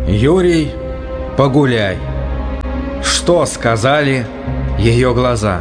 Юрий, погуляй. Что сказали ее глаза?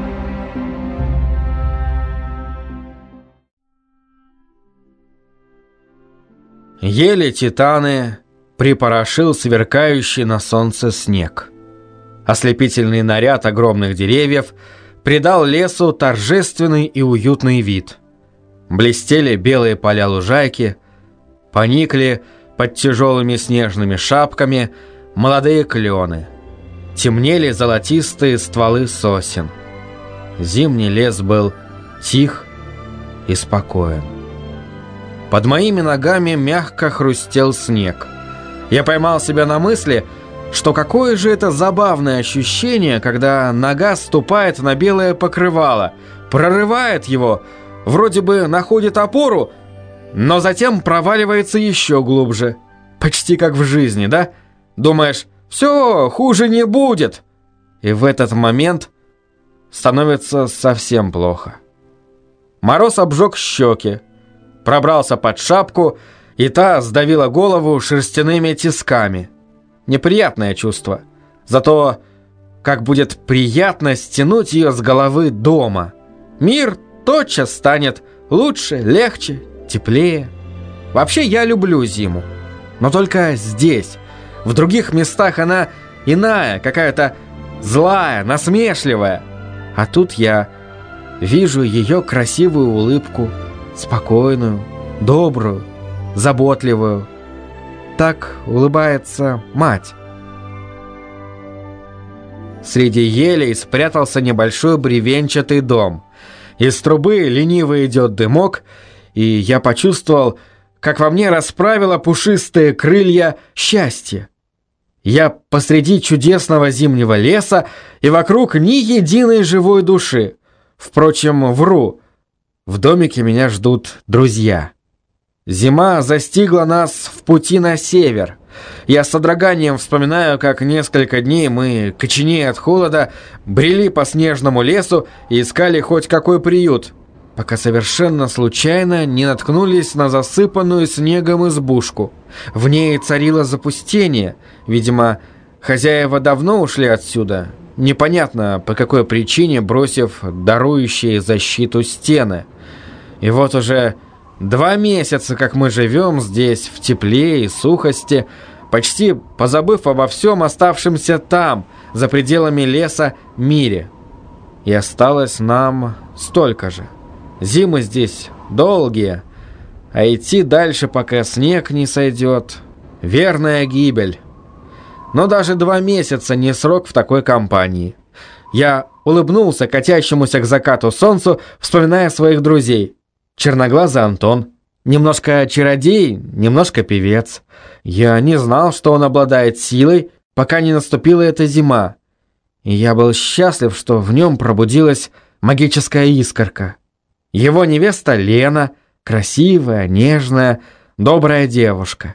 Ели титаны, припорошил сверкающий на солнце снег. Ослепительный наряд огромных деревьев придал лесу торжественный и уютный вид. Блестели белые поля лужайки, поникли под тяжелыми снежными шапками молодые клены, темнели золотистые стволы сосен. Зимний лес был тих и спокоен. Под моими ногами мягко хрустел снег. Я поймал себя на мысли, что какое же это забавное ощущение, когда нога ступает на белое покрывало, прорывает его, вроде бы находит опору, но затем проваливается еще глубже. Почти как в жизни, да? Думаешь, все, хуже не будет. И в этот момент становится совсем плохо. Мороз обжег щеки, пробрался под шапку, и та сдавила голову шерстяными тисками. Неприятное чувство. Зато как будет приятно стянуть ее с головы дома. Мир тотчас станет лучше, легче, теплее. Вообще я люблю зиму. Но только здесь. В других местах она иная, какая-то злая, насмешливая. А тут я вижу ее красивую улыбку, спокойную, добрую, заботливую. Так улыбается мать. Среди елей спрятался небольшой бревенчатый дом. Из трубы лениво идет дымок, и я почувствовал, как во мне расправило пушистые крылья счастье. Я посреди чудесного зимнего леса, и вокруг ни единой живой души. Впрочем, вру. В домике меня ждут друзья. Зима застигла нас в пути на север. Я с содроганием вспоминаю, как несколько дней мы, коченея от холода, брели по снежному лесу и искали хоть какой приют, пока совершенно случайно не наткнулись на засыпанную снегом избушку. В ней царило запустение. Видимо, хозяева давно ушли отсюда, непонятно по какой причине бросив дарующие защиту стены. И вот уже 2 месяца, как мы живем здесь в тепле и сухости, почти позабыв обо всем оставшемся там, за пределами леса, мире. И осталось нам столько же. Зимы здесь долгие, а идти дальше, пока снег не сойдет, верная гибель. Но даже 2 месяца не срок в такой компании. Я улыбнулся катящемуся к закату солнцу, вспоминая своих друзей. Черноглазый Антон, немножко чародей, немножко певец. Я не знал, что он обладает силой, пока не наступила эта зима. И я был счастлив, что в нем пробудилась магическая искорка. Его невеста Лена, красивая, нежная, добрая девушка.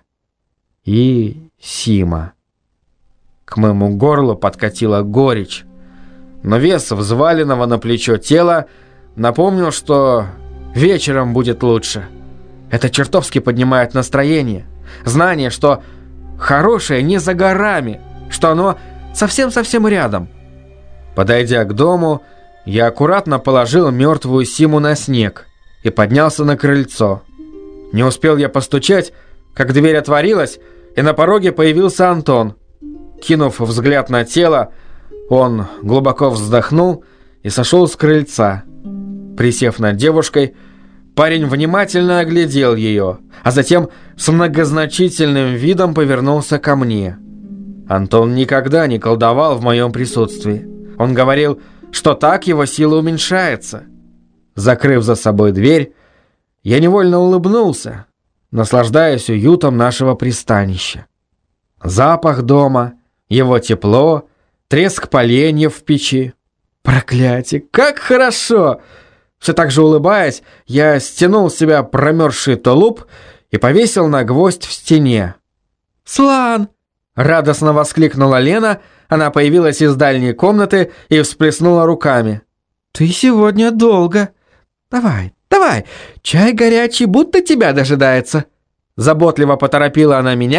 И Сима. К моему горлу подкатила горечь. Но вес взваленного на плечо тела напомнил, что вечером будет лучше. Это чертовски поднимает настроение. Знание, что хорошее не за горами, что оно совсем-совсем рядом. Подойдя к дому, я аккуратно положил мертвую Симу на снег и поднялся на крыльцо. Не успел я постучать, как дверь отворилась, и на пороге появился Антон. Кинув взгляд на тело, он глубоко вздохнул и сошел с крыльца. Присев над девушкой, парень внимательно оглядел ее, а затем с многозначительным видом повернулся ко мне. Антон никогда не колдовал в моем присутствии. Он говорил, что так его сила уменьшается. Закрыв за собой дверь, я невольно улыбнулся, наслаждаясь уютом нашего пристанища. Запах дома, его тепло, треск поленьев в печи. Проклятие, как хорошо! Все так же улыбаясь, я стянул с себя промерзший тулуп и повесил на гвоздь в стене. «Слан!» — радостно воскликнула Лена. Она появилась из дальней комнаты и всплеснула руками. «Ты сегодня долго. Давай, давай, чай горячий, будто тебя дожидается». Заботливо поторопила она меня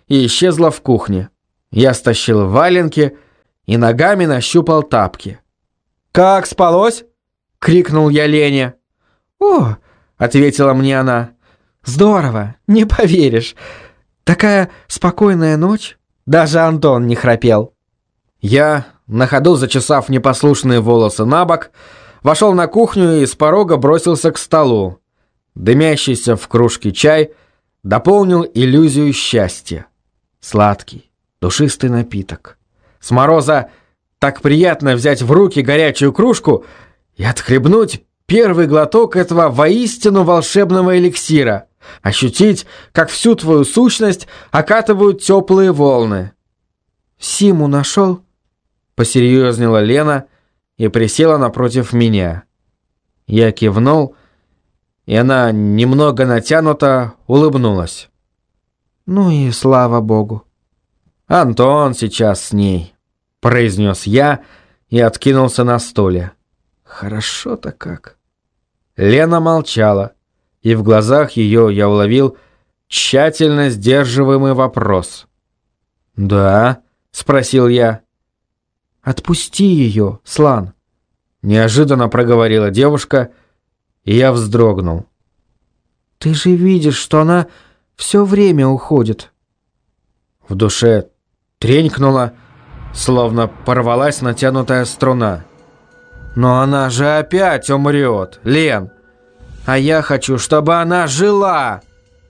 и исчезла в кухне. Я стащил валенки и ногами нащупал тапки. «Как спалось?» — крикнул я Лене. «О!» — ответила мне она. «Здорово, не поверишь. Такая спокойная ночь. Даже Антон не храпел». Я, на ходу зачесав непослушные волосы на бок, вошел на кухню и с порога бросился к столу. Дымящийся в кружке чай дополнил иллюзию счастья. Сладкий, душистый напиток. С мороза так приятно взять в руки горячую кружку и отхлебнуть первый глоток этого воистину волшебного эликсира, ощутить, как всю твою сущность окатывают теплые волны. «Симу нашел?» — посерьезнела Лена и присела напротив меня. Я кивнул, и она немного натянуто улыбнулась. «Ну и слава богу». «Антон сейчас с ней», — произнес я и откинулся на стуле. «Хорошо-то как». Лена молчала, и в глазах ее я уловил тщательно сдерживаемый вопрос. «Да?» — спросил я. «Отпусти ее, Слан», — неожиданно проговорила девушка, и я вздрогнул. «Ты же видишь, что она все время уходит». В душе тренькнуло, словно порвалась натянутая струна. «Но она же опять умрет, Лен! А я хочу, чтобы она жила!»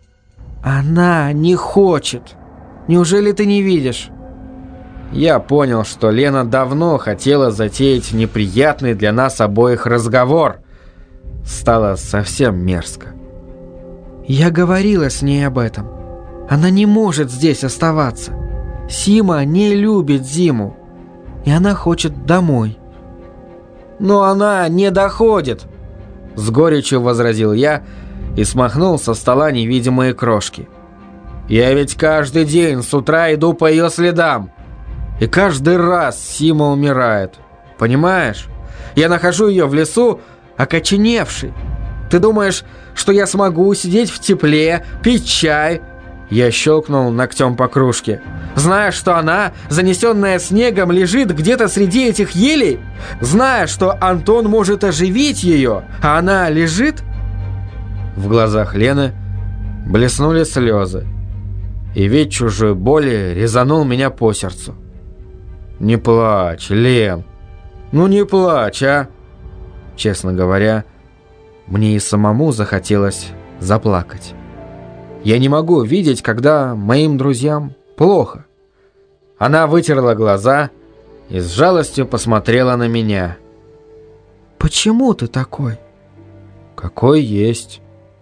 «Она не хочет! Неужели ты не видишь?» Я понял, что Лена давно хотела затеять неприятный для нас обоих разговор. Стало совсем мерзко. «Я говорила с ней об этом. Она не может здесь оставаться. Сима не любит зиму, и она хочет домой». «Но она не доходит!» — с горечью возразил я и смахнул со стола невидимые крошки. «Я ведь каждый день с утра иду по ее следам, и каждый раз Сима умирает. Понимаешь? Я нахожу ее в лесу, окоченевшей. Ты думаешь, что я смогу сидеть в тепле, пить чай?» Я щелкнул ногтем по кружке. «Зная, что она, занесенная снегом, лежит где-то среди этих елей? Зная, что Антон может оживить ее, а она лежит?» В глазах Лены блеснули слезы, и вид чужой боли резанул меня по сердцу. «Не плачь, Лен, ну не плачь, а!» Честно говоря, мне и самому захотелось заплакать. Я не могу видеть, когда моим друзьям плохо. Она вытерла глаза и с жалостью посмотрела на меня. «Почему ты такой?» «Какой есть».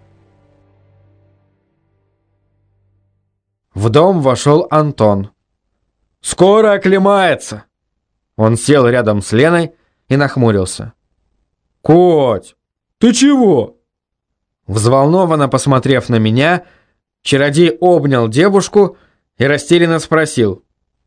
В дом вошел Антон. «Скоро оклемается!» Он сел рядом с Леной и нахмурился. «Коть, ты чего?» Взволнованно посмотрев на меня, чародей обнял девушку и растерянно спросил.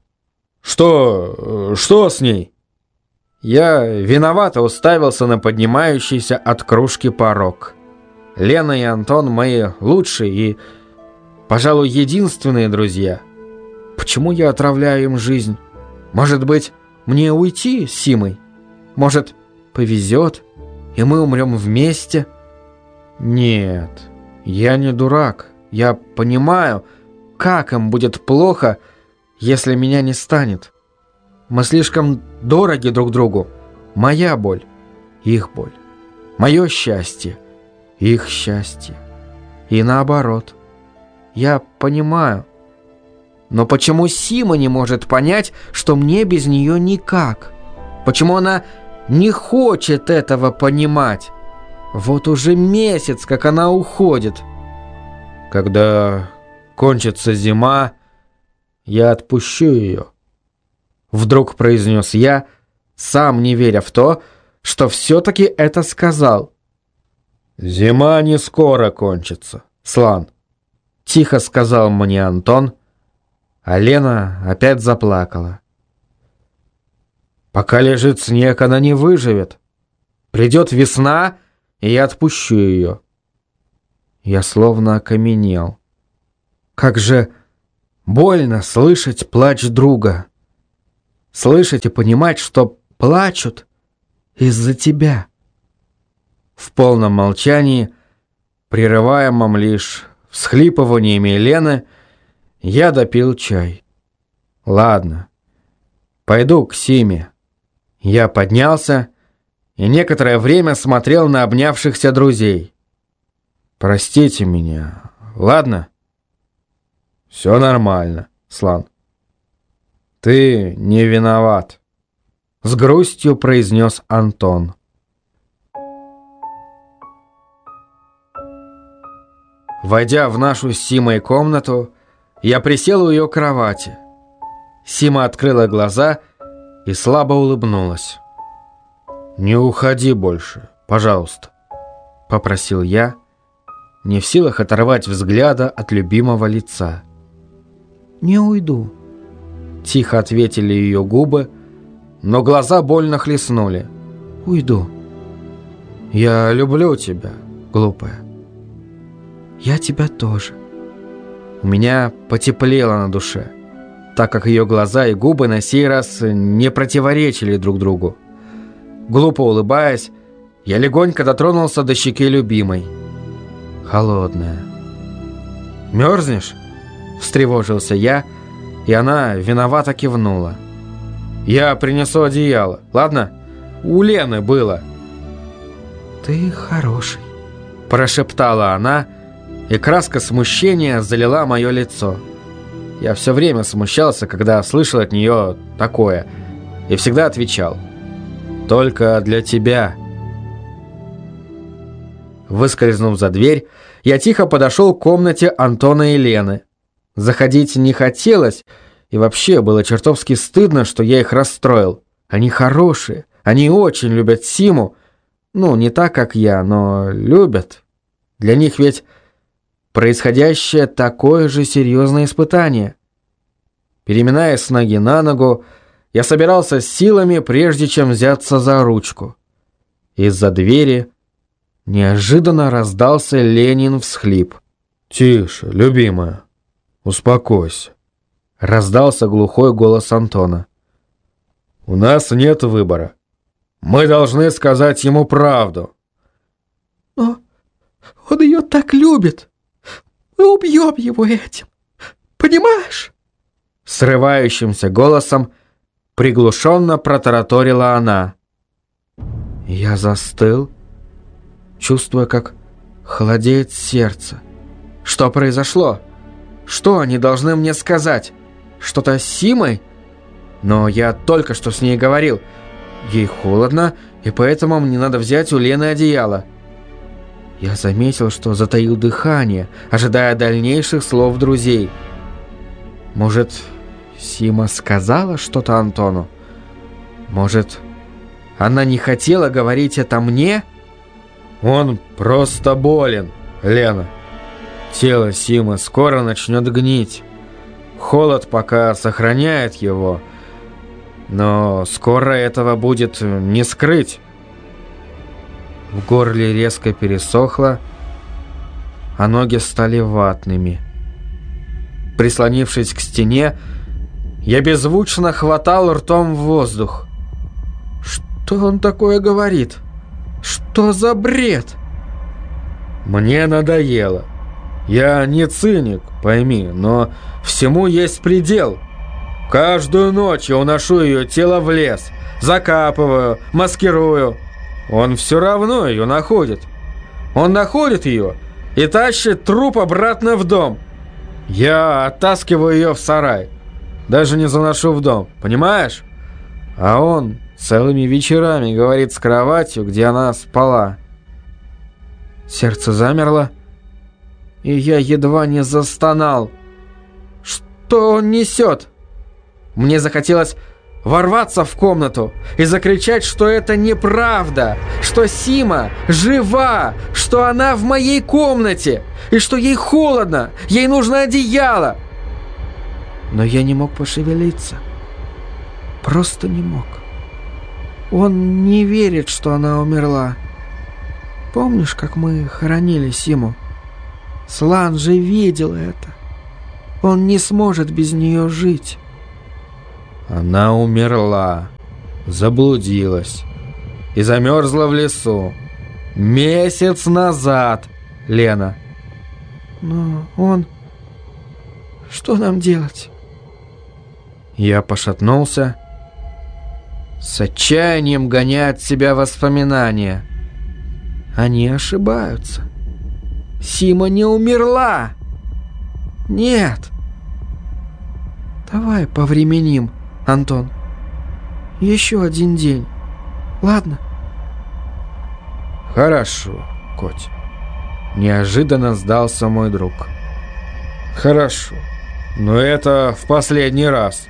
«Что с ней?» Я виновато уставился на поднимающийся от кружки порог. Лена и Антон мои лучшие и, пожалуй, единственные друзья. Почему я отравляю им жизнь? Может быть, мне уйти с Симой? Может, повезет, и мы умрем вместе? Нет, я не дурак. Я понимаю, как им будет плохо, если меня не станет. Мы слишком дороги друг другу. Моя боль, их боль. Мое счастье, их счастье. И наоборот. Я понимаю. Но почему Сима не может понять, что мне без нее никак? Почему она не хочет этого понимать? Вот уже месяц, как она уходит. Когда кончится зима, я отпущу ее. Вдруг произнес я, сам не веря в то, что все-таки это сказал. «Зима не скоро кончится, Слан», — тихо сказал мне Антон, а Лена опять заплакала. «Пока лежит снег, она не выживет. Придет весна, и я отпущу ее». Я словно окаменел. Как же Больно слышать плач друга. Слышать и понимать, что плачут из-за тебя. В полном молчании, прерываемом лишь всхлипываниями Лены, я допил чай. Ладно, пойду к Симе. Я поднялся и некоторое время смотрел на обнявшихся друзей. Простите меня, ладно? Все нормально, Слан. Ты не виноват, с грустью произнес Антон. Войдя в нашу с Симой комнату, я присел у ее кровати. Сима открыла глаза и слабо улыбнулась. «Не уходи больше, пожалуйста», — попросил я, не в силах оторвать взгляда от любимого лица. «Не уйду», — тихо ответили ее губы, но глаза больно хлестнули. «Уйду». «Я люблю тебя, глупая». «Я тебя тоже». У меня потеплело на душе, так как ее глаза и губы на сей раз не противоречили друг другу. Глупо улыбаясь, я легонько дотронулся до щеки любимой. Холодная. «Мерзнешь?» – встревожился я, и она виновато кивнула. «Я принесу одеяло, ладно? У Лены было». «Ты хороший», – прошептала она, и краска смущения залила мое лицо. Я все время смущался, когда слышал от нее такое, и всегда отвечал: «Только для тебя». Выскользнув за дверь, я тихо подошел к комнате Антона и Лены. Заходить не хотелось, и вообще было чертовски стыдно, что я их расстроил. Они хорошие, они очень любят Симу. Ну, не так, как я, но любят. Для них ведь происходящее такое же серьезное испытание. Переминаясь с ноги на ногу, я собирался с силами, прежде чем взяться за ручку. Из-за двери неожиданно раздался Ленин всхлип. «Тише, любимая, успокойся», — раздался глухой голос Антона. «У нас нет выбора. Мы должны сказать ему правду». «Но он ее так любит. Мы убьем его этим. Понимаешь?» Срывающимся голосом приглушенно протараторила она. Я застыл, чувствуя, как холодеет сердце. Что произошло? Что они должны мне сказать? Что-то с Симой? Но я только что с ней говорил. Ей холодно, и поэтому мне надо взять у Лены одеяло. Я заметил, что затаил дыхание, ожидая дальнейших слов друзей. Может, Сима сказала что-то Антону? Может, она не хотела говорить это мне? Он просто болен, Лена. Тело Симы скоро начнет гнить. Холод пока сохраняет его, но скоро этого будет не скрыть. В горле резко пересохло, а ноги стали ватными. Прислонившись к стене, я беззвучно хватал ртом в воздух. Что он такое говорит? Что за бред? Мне надоело. Я не циник, пойми, но всему есть предел. Каждую ночь я уношу ее тело в лес, закапываю, маскирую. Он все равно ее находит. Он находит ее и тащит труп обратно в дом. Я оттаскиваю ее в сарай. Даже не заношу в дом, понимаешь? А он целыми вечерами говорит с кроватью, где она спала. Сердце замерло, и я едва не застонал. Что он несет? Мне захотелось ворваться в комнату и закричать, что это неправда, что Сима жива, что она в моей комнате, и что ей холодно, ей нужно одеяло. Но я не мог пошевелиться. Просто не мог. Он не верит, что она умерла. Помнишь, как мы хоронили Симу? Слан же видел это. Он не сможет без нее жить. Она умерла, заблудилась и замерзла в лесу. Месяц назад, Лена. Но он... Что нам делать? Я пошатнулся, с отчаянием гоняя от себя воспоминания. Они ошибаются. Сима не умерла. Нет. Давай повременим, Антон. Еще один день. Ладно? Хорошо, Коть. Неожиданно сдался мой друг. Хорошо. Но это в последний раз.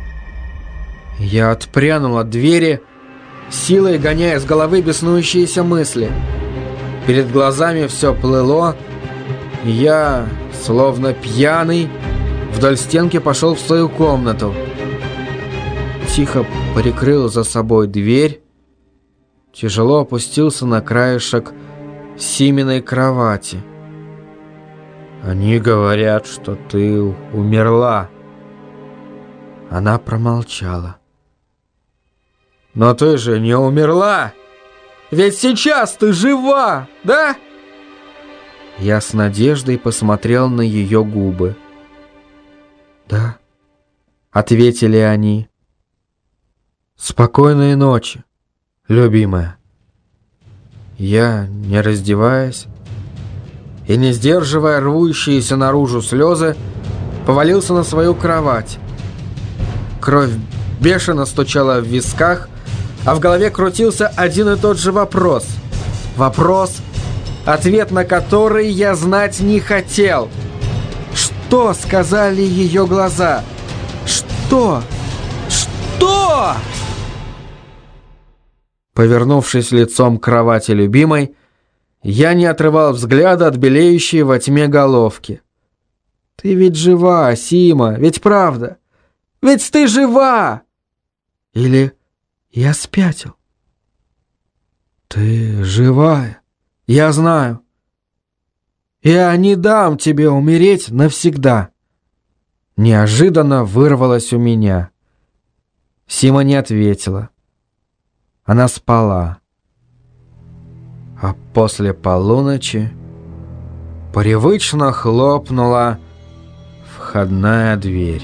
Я отпрянул от двери, силой гоняя с головы беснующиеся мысли. Перед глазами все плыло, и я, словно пьяный, вдоль стенки пошел в свою комнату. Тихо прикрыл за собой дверь, тяжело опустился на краешек Симиной кровати. «Они говорят, что ты умерла». Она промолчала. «Но ты же не умерла! Ведь сейчас ты жива, да?» Я с надеждой посмотрел на ее губы. «Да», — ответили они. «Спокойной ночи, любимая». Я, не раздеваясь и не сдерживая рвущиеся наружу слезы, повалился на свою кровать. Кровь бешено стучала в висках, а в голове крутился один и тот же вопрос. Вопрос, ответ на который я знать не хотел. Что сказали ее глаза? Что? Что? Повернувшись лицом к кровати любимой, я не отрывал взгляда от белеющей во тьме головки. «Ты ведь жива, Сима, ведь правда? Ведь ты жива!» Или я спятил? «Ты живая, я знаю. Я не дам тебе умереть навсегда». Неожиданно вырвалось у меня. Сима не ответила. Она спала. А после полуночи привычно хлопнула входная дверь.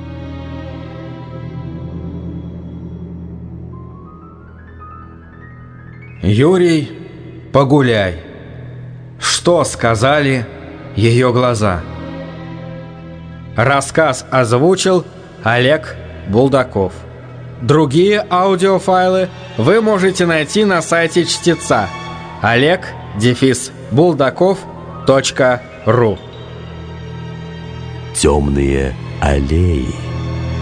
Юрий, погуляй. Что сказали ее глаза? Рассказ озвучил Олег Булдаков. Другие аудиофайлы вы можете найти на сайте чтеца oleg-buldakov.ru. Темные аллеи.